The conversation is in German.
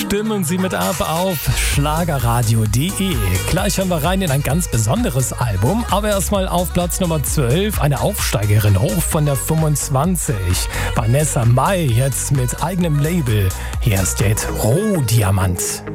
Stimmen Sie mit ab auf schlagerradio.de. Gleich hören wir rein in ein ganz besonderes Album, aber erstmal auf Platz Nummer 12, eine Aufsteigerin hoch von der 25. Vanessa Mai, jetzt mit eigenem Label. Hier ist jetzt Rohdiamant.